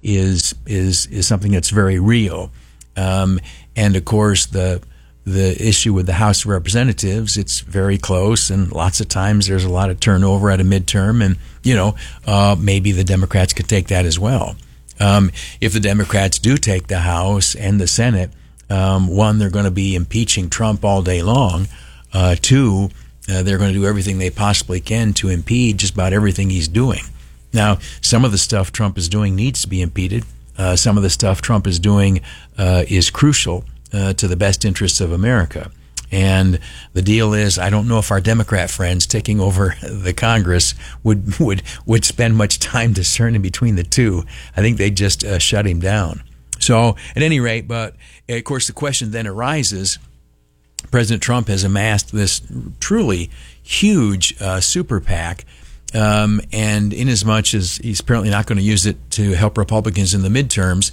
is something that's very real. And of course, the issue with the House of Representatives, it's very close, and lots of times there's a lot of turnover at a midterm, and maybe the Democrats could take that as well. If the Democrats do take the House and the Senate, one, they're going to be impeaching Trump all day long. Two, they're going to do everything they possibly can to impede just about everything he's doing. Now, some of the stuff Trump is doing needs to be impeded. Some of the stuff Trump is doing is crucial to the best interests of America. And the deal is, I don't know if our Democrat friends taking over the Congress would spend much time discerning between the two. I think they'd just shut him down. So, at any rate, but of course the question then arises, President Trump has amassed this truly huge super PAC, and inasmuch as he's apparently not going to use it to help Republicans in the midterms,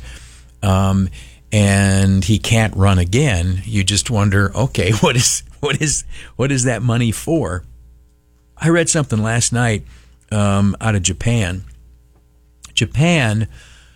and he can't run again, you just wonder, okay, what is that money for? I read something last night out of Japan. Japan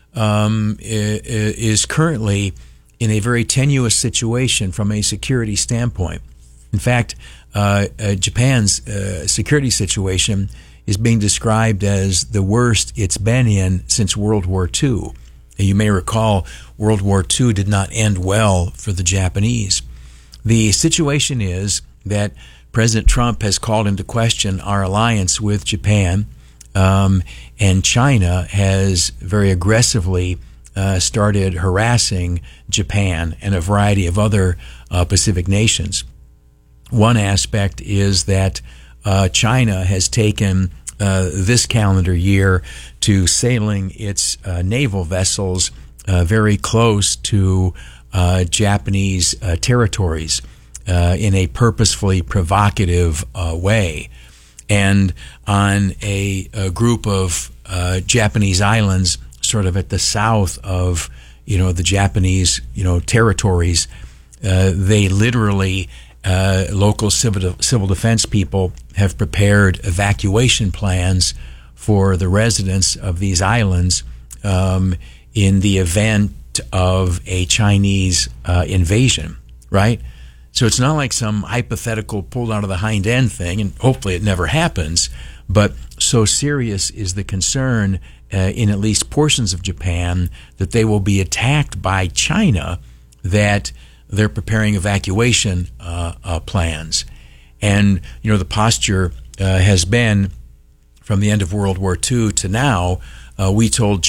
is currently in a very tenuous situation from a security standpoint. In fact, Japan's security situation is being described as the worst it's been in since World War II. You may recall World War II did not end well for the Japanese. The situation is that President Trump has called into question our alliance with Japan, and China has very aggressively started harassing Japan and a variety of other Pacific nations. One aspect is that China has taken this calendar year to sailing its naval vessels very close to Japanese territories in a purposefully provocative way. And on a group of Japanese islands sort of at the south of, the Japanese, territories, they literally, local civil defense people have prepared evacuation plans for the residents of these islands in the event of a Chinese invasion, right? So it's not like some hypothetical pulled out of the hind end thing, and hopefully it never happens, but so serious is the concern in at least portions of Japan that they will be attacked by China that they're preparing evacuation plans. And, the posture has been from the end of World War II to now, we told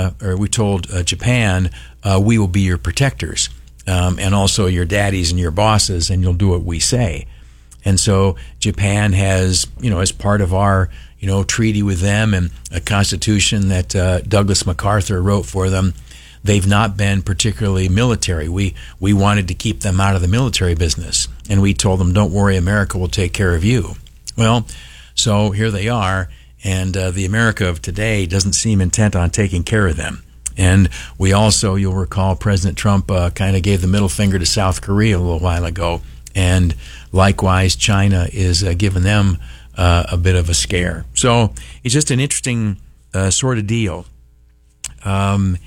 Japan, we will be your protectors, and also your daddies and your bosses, and you'll do what we say. And so Japan has, as part of our, treaty with them and a constitution that Douglas MacArthur wrote for them, they've not been particularly military. We wanted to keep them out of the military business, and we told them, don't worry, America will take care of you. Well, so here they are, and the America of today doesn't seem intent on taking care of them. And we also, you'll recall, President Trump kind of gave the middle finger to South Korea a little while ago, and likewise, China is giving them a bit of a scare. So it's just an interesting sort of deal. I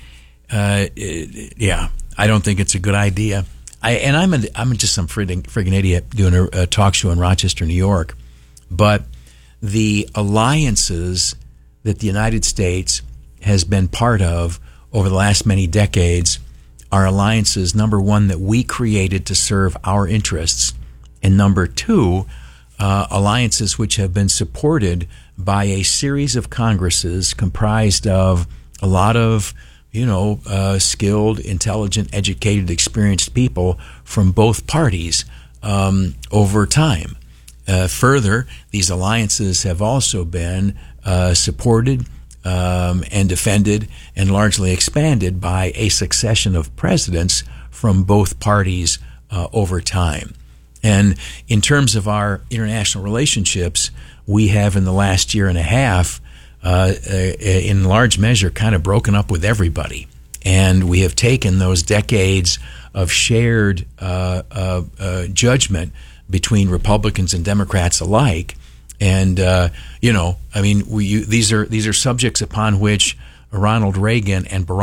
don't think it's a good idea. I'm just some friggin' idiot doing a talk show in Rochester, New York. But the alliances that the United States has been part of over the last many decades are alliances, number one, that we created to serve our interests, and number two, alliances which have been supported by a series of Congresses comprised of a lot of skilled, intelligent, educated, experienced people from both parties over time. Further, these alliances have also been supported and defended and largely expanded by a succession of presidents from both parties over time. And in terms of our international relationships, we have in the last year and a half in large measure kind of broken up with everybody. And we have taken those decades of shared judgment between Republicans and Democrats alike. And, these are subjects upon which Ronald Reagan and Barack